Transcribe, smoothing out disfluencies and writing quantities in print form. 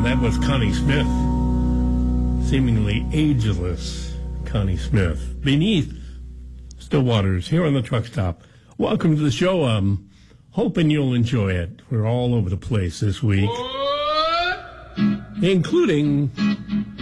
That was Connie Smith. Seemingly ageless Connie Smith. Beneath Still Waters here on the truck stop. Welcome to the show. I'm hoping you'll enjoy it. We're all over the place this week, including